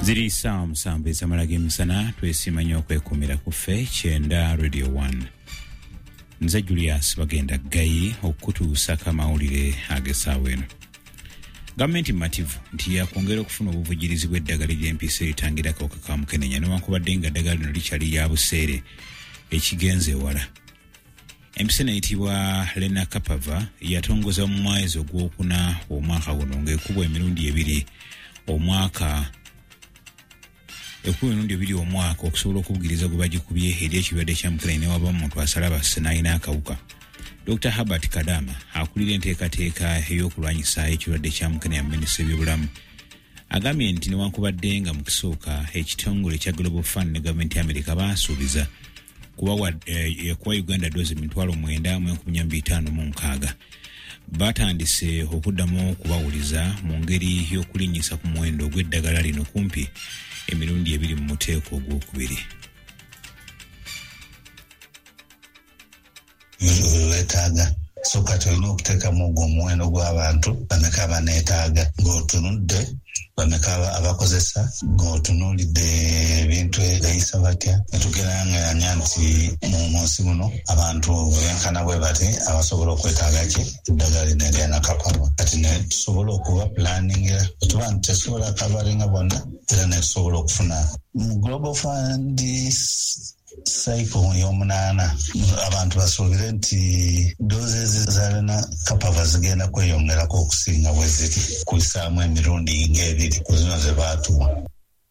Ziri saa musanvu ez'amalage emisana twesimanya okwekumira ku ffe Kyenda Radio 1. Nze Julius bagenda Gayi okutuusako amawulire ag'essaawa eno. Gavumenti mmativu nti yakwongera okufuna obuvujjirizi bw'eddagala ly'empisa eritangira akawuka ka mukenenya newankubadde nga eddagala lino likyali lya buseere ekigenze ewala. Empisa eyitibwa Lenacapavir yatongoza mu mwezi ogwokuna omwaka guno ng'ekubwa emirundi ebiri omwaka okusobola okubugiriza gwe bagikubye eri ekirwadde kya mukenenya newaba omuntu asalaba n'alina akawuka. Dr. Herbert Kadama akulira enteekateeka ey'okulwanyisa ekirwadde kya mukenenya mu minisitule y'ebyobulamu agambye nti newankubadde nga mu kisooka ekitongole kya Global Fund ne gavumenti ya Amerika baasuubiza kuwa Uganda doozi 9,956 batandise okuddamu okubawuliza mu ngeri y'okulinnyisa ku muwendo ogw'eddagala lino kumpi emirundi ebiri mu muteeko ogwokubiri. Wetaaga soka tulina okuteekamu ogwo omuwendo gw'abantu bameka abaneetaaga ng'otunudde bameka abakozesa ng'otunuulidde ebintu egayisa batya netugeranganya nti mu nsi muno abantu benkana bwe bati abasobola okwetaaga ki eddagala lino erya Lenacapavir kati ne tusobola okuba pulaningira otuba nti tesobola kavalinga bonna era ne tusobola okufuna mu Global Fund cycle y'omunaana abantu basuubire nti doozi za Lenacapavir zigenda kweyongerako okusinga bwe ziri kuyisaamu emirundi ng'ebiri ku zino ze baatuwa.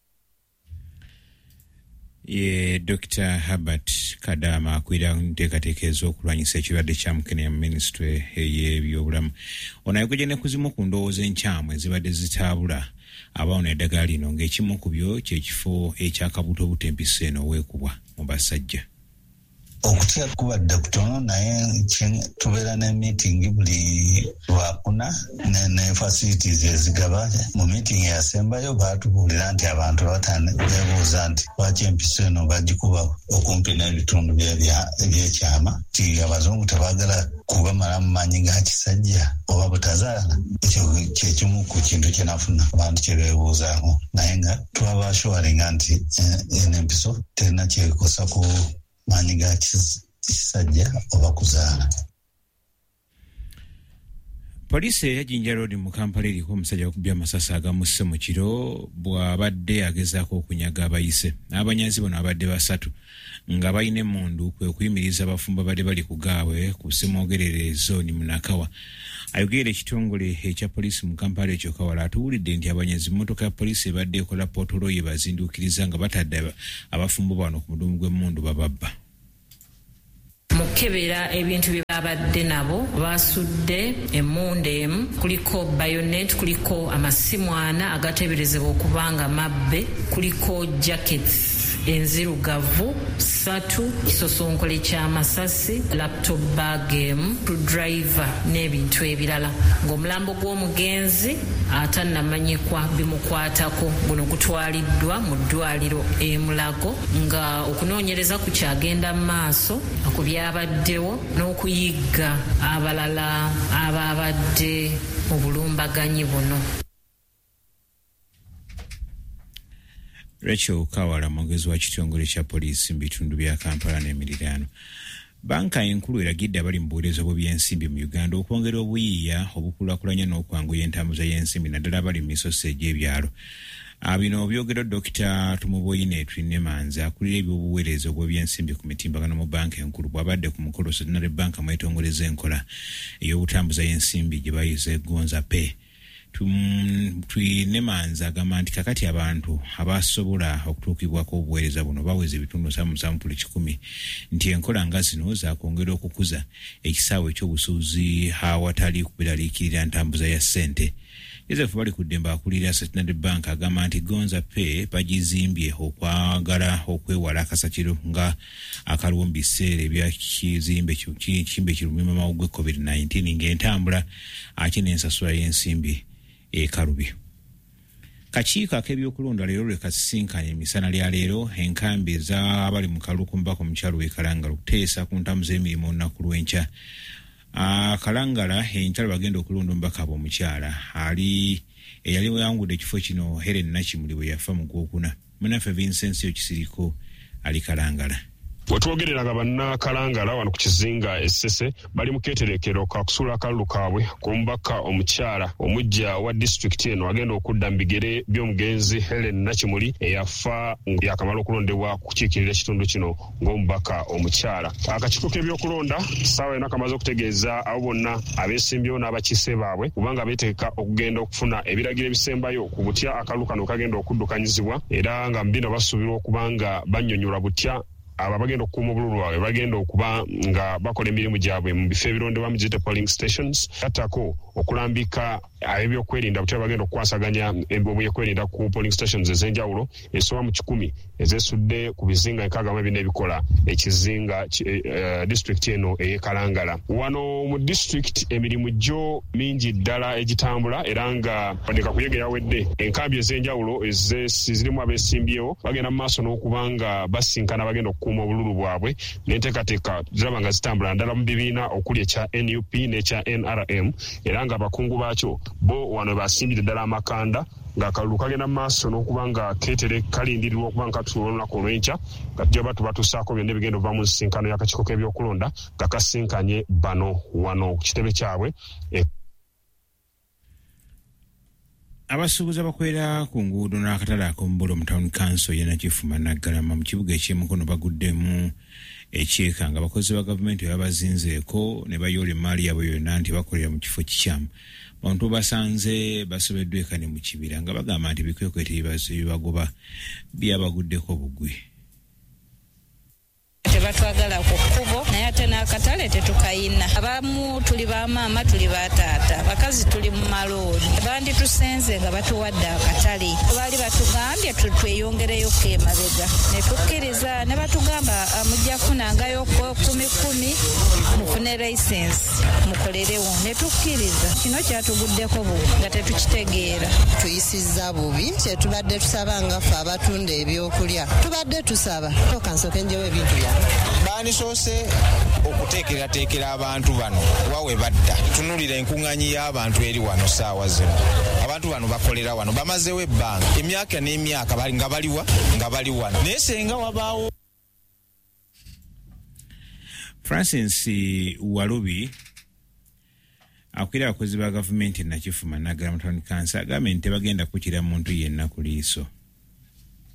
Ye Dr. Herbert Kadama akwira nteekateeka ez'okulwanyisa ekirwadde kya mukenenya mu minisitule y'ebyobulamu. Ono ayogedde ne ku zimu ku ndowooza enkyamu ezibadde zitaabula abaawona eddagala lino ng'ekimu ku byo kyekifo ekyakabutobuto empisa eno weekubwa mu basajja. Okutya kubadde kutono naye tubeera ne meeting buli lwakuna ne facilities ezigaba mu meeting yasembayo baatubuulira nti abantu beebuuza nti lwaki empisa eno bagikuba okumpi n'ebitundu by'ekyama ti abazungu tebaagala kubamalamu maanyi ga kisajja oba butazaala. Ekyo kyekimu ku kintu kye nafuna abantu kye beebuuzaako naye nga twabashuwalinga nti en'empiso terina kyekosa ku maanyi ga kisajja oba kuzaala. Poliisi eyajinja road mu Kampala eriko omusajja wakubye amasasi agamusse mu kiro bw'abadde agezaako okunyaga abayise. Abanyazi bano abadde basatu nga balina emmundu kwe kuyimiriza abafumbo badde bali ku gaabwe ku Ssemwogerere zooni mu Nakawa. Ayogera ekitongole ekya poliisi mu Kampala ekyo Kawala atuwulidde nti abanyazi mmotoka ya poliisi ebadde ekola potolo ye bazinduukiriza nga batadde abafumbo bano ku mudumu gw'emmundu bababba. Mukebera ebintu bye babadde nabo basudde emmundu emu kuliko bayonet kuliko amasimu 4 agateeberezebwa okuba nga mabbe kuliko jackets enzirugavu 3 kisosonkole ky'amasasi laptop bag to driver n'ebintu ebirala ng'omulambo gw'omugenzi atannamanyikwa bimukwatako guno gutwaliddwa mu ddwaliro e Mulago nga okunoonyereza ku kyagenda mu maaso ku byabaddewo n'okuyigga abalala ababadde mu bulumbaganyi buno. Rachel Kawala mwogezi wa kitongole kya poliisi mu bitundu bya Kampala n'emiriraano. Banka enkulu eragidde abali mu buweereza bw'ebyensimbi mu Uganda okwongera obuyiiya obukulaakulanya n'okwanguya entambuza y'ensimbi naddala abali mu misoso egy'ebyalo. Bino byogero Dr. Tumuboyine Twinemanzi akulira ebyobuweereza obw'ebyensimbi ku mitimbagano mu banka enkulu bw'abadde ku mukolo Centenary Bank mwetongoleza enkola ey'obutambuza y'ensimbi gye bayiza Gonza Pay. Twinemanzi agamba nti kakati abantu abasobola okutuukibwako obuweereza buno baweza ebitundu 7.10 nti enkola nga zino zakwongera okukuza ekisaawe eky'obusuuzi awatali kubiraliikirira ntambuza ya ssente. Joseph bali ku ddembe akulira Centenary Bank agamba nti Gonza Pay bagizimbye okwagala okwewala akasakiro nga akaliwo mu biseera ebyakizimbe kirumima mawugwe COVID-19 ng'entambula ate n'ensasula y'ensimbi ekalubi. Kakiiko ak'ebyokulonda leero lwe kasisinkanye emisana lya leero enkambi ez'abali mu kalulu ku mbaka omukyalo w'ekalangala okuteesa ku ntambuza emirimu olunaku lw'enkya. Kalangala enkya bagenda okulonda omubaka ab'omukyala ali eyali wangudde ekifo kino Helen Nakimuli bwe yafa mu Gwokuna. Munaffe Vincent Kisiriko ali Kalangala. Wetwogereraga bannakalangala wano ku kizinga Essese bali mu keeterekero ka kusula akalulu kaabwe ku mubaka omukyala omujja wa disitulikiti eno agenda okudda mu bigere by'omugenzi Helen Nakimuli eyafa yakamala okulondebwa kukiikirira ekitundu kino ng'omubaka omukyala. Akakiiko k'ebyokulonda ssaawa ena kamaze okutegeeza abo bonna abeesimbyewo n'abakiise baabwe kubanga beeteeka okugenda okufuna ebiragiro ebisembayo ku butya akalulu kano kagenda okuddukanyizibwa era nga mu bino basuubirwa okuba nga bannyonnyola butya aba bagenda okukuuma obululu bwabwe bagenda okuba nga bakola emirimu gyabwe mu bifo ebirondebwamu gite polling stations atako okulambika ebyokwerinda butya bagenda okukwasaganya ebyokwerinda ku polling stations ez'enjawulo esoba mu 10 ezesudde ku bizinga 64 ebikola ekizinga district eno ey'Ekalangala. Wano mu district emirimu gyo mingi ddala egitambula era nga badeka kuyege yawedde enkambi ez'enjawulo zirimu abeesimbyewo bagenda mu maaso n'okuba nga basinkana bagenda okukuuma obululu bwabwe n'enteekateeka ziraba nga zitambula ndala mu bibiina okuli ekya NUP n'ekya NRM era nga abakungu baakyo bo wano basimbire ddala amakanda ng'akalulu kagenda mu maaso n'okuba nga kalindirirwa okuba nga katuula olunaku olw'enkya nga tujja batusaako byonna ebigenda okuva mu nsisinkano y'akakiiko k'ebyokulonda nga kasinkanye bano wano ku kitebe kyabwe. Abasuubuzi abakwera ku nguudo n'akatale ak'omubulo mu Town Council ye Nakifuma Naggalama mu kibuga eky'emukono baguddemu ekyeka nga abakozi ba gavumenti babazinzeeko ne bayoola emmaali yaabwe yonna nti bakolera mu kifo kikyamu. Abantu basanze basobeddwa ekane mu kibira nga bagamba nti bikwekweto ebibagoba byabaguddeko bugwi. Tebatwagala ku kkubo naye ate n'akatale tetukayina. Abamu tuli bamaama tuli bataata bakazi tuli mu malooni banditusenze nga batuwadde akatale baali batugambye tweyongereyoko emabega ne tukkiriza ne batugamba mujja kufunangayo 10,000 mufune layisensi mukolerewo ne tukkiriza. Kino kyatuguddeko bubi nga tetukitegeera. Tuyisizza bubi kyetubadde tusaba nga ffe abatunda ebyokulya tubadde tusaba tokansoke njewo ebintu bya baanisoose okuteekerateekera abantu bano wawe badda tunulira enkuŋŋanyi y'abantu eri wano ssaawa zino. Abantu bano bakolera wano bamazeewo ebbanga emyaka n'emyaka nga bali wano naye senga wabaawo. Francis Walubi akwira abakozi ba gavumenti Nakifuma Naggalama Town Council agambye nti tebagenda kukira muntu yenna ku liiso.